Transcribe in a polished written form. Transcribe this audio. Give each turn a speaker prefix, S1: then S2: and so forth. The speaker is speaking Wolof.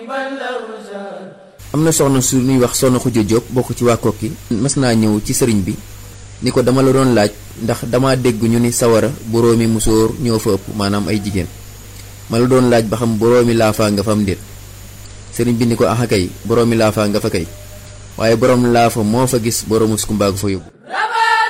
S1: am na soxna su ñuy wax Soxna Xuja Jóob bokk ci waa Kokki mas naa ñëw ci sëriñ bi ni ko dama la doon laaj ndax dama dégg ñu ni sawara boroomi musóor ñoo fa ëpp maanaam ay jigéen ma la doon laaj ba xam boroomi laafaa nga fa am déet sëriñ bi ni ko axa kay boroomi laafaa nga fa kay waaye boroom laafa moo fa gis boroomu skumba gu fa yóbbu